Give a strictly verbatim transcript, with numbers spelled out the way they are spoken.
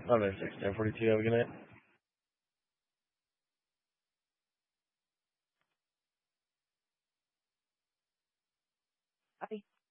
Oh, no, six, ten forty-two. Have a good night. Bye.